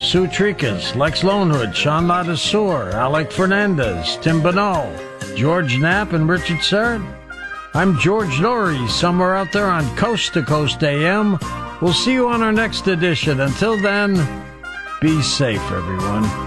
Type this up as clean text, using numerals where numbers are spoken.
Sue Tricas, Lex Lonehood, Sean Ladisseur, Alec Fernandez, Tim Bonneau, George Knapp, and Richard Serrett. I'm George Norrie, somewhere out there on Coast to Coast AM. We'll see you on our next edition. Until then, be safe, everyone.